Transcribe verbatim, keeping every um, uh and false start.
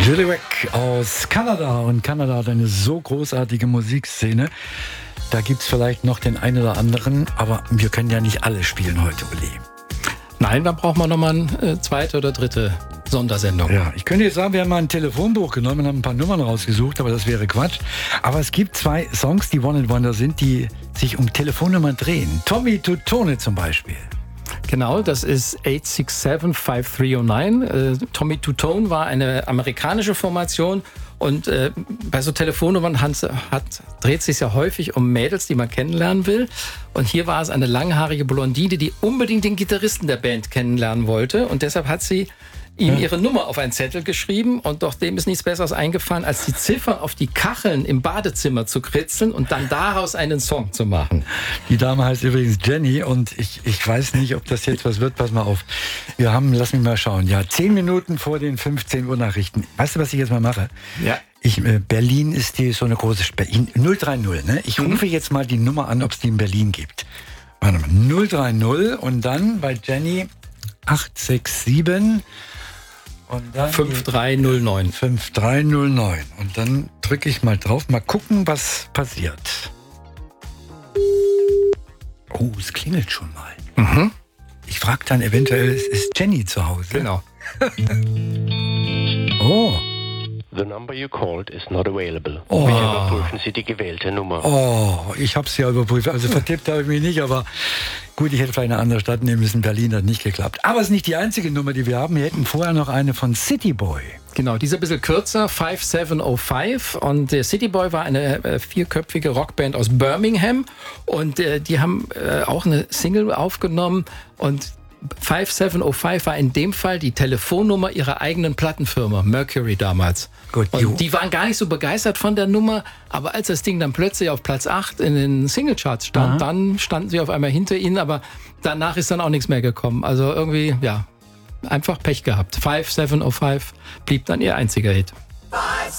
Jilliwek aus Kanada. Und Kanada hat eine so großartige Musikszene. Da gibt es vielleicht noch den einen oder anderen, aber wir können ja nicht alle spielen heute, Uli. Nein, dann braucht man nochmal eine äh, zweite oder dritte Sondersendung. Ja, ich könnte jetzt sagen, wir haben mal ein Telefonbuch genommen und haben ein paar Nummern rausgesucht, aber das wäre Quatsch. Aber es gibt zwei Songs, die One-and-Wonder sind, die sich um Telefonnummern drehen. Tommy Tutone zum Beispiel. Genau, das ist acht sechs sieben fünf drei null neun. Äh, Tommy Tutone war eine amerikanische Formation und äh, bei so Telefonnummern hat, hat, dreht sich ja häufig um Mädels, die man kennenlernen will. Und hier war es eine langhaarige Blondine, die unbedingt den Gitarristen der Band kennenlernen wollte und deshalb hat sie ihm ihre Nummer auf einen Zettel geschrieben und doch dem ist nichts Besseres eingefallen, als die Ziffern auf die Kacheln im Badezimmer zu kritzeln und dann daraus einen Song zu machen. Die Dame heißt übrigens Jenny und ich, ich weiß nicht, ob das jetzt was wird. Pass mal auf. Wir haben, lass mich mal schauen, ja, zehn Minuten vor den fünfzehn Uhr Nachrichten. Weißt du, was ich jetzt mal mache? Ja. Ich, äh, Berlin ist die so eine große Sp- null drei null, ne? Ich rufe mhm. jetzt mal die Nummer an, ob es die in Berlin gibt. Warte mal, null drei null und dann bei Jenny acht sechs sieben und dann fünf drei null neun. fünf drei null neun. Und dann drücke ich mal drauf, mal gucken, was passiert. Oh, es klingelt schon mal. Mhm. Ich frage dann eventuell, ist Jenny zu Hause? Genau. Oh. The number you called is not available. Oh. Bitte überprüfen Sie die gewählte Nummer. Oh, ich habe es ja überprüft. Also vertippt habe ich mich nicht, aber gut, ich hätte vielleicht eine andere Stadt nehmen müssen. Berlin hat nicht geklappt. Aber es ist nicht die einzige Nummer, die wir haben. Wir hätten vorher noch eine von City Boy. Genau, die ist ein bisschen kürzer, fünf sieben null fünf. Und der City Boy war eine äh, vierköpfige Rockband aus Birmingham. Und äh, die haben äh, auch eine Single aufgenommen. Und fünf sieben null fünf war in dem Fall die Telefonnummer ihrer eigenen Plattenfirma, Mercury damals. Gut, und die waren gar nicht so begeistert von der Nummer, aber als das Ding dann plötzlich auf Platz acht in den Singlecharts stand, Aha. dann standen sie auf einmal hinter ihnen, aber danach ist dann auch nichts mehr gekommen. Also irgendwie, ja, einfach Pech gehabt. fünf sieben null fünf blieb dann ihr einziger Hit.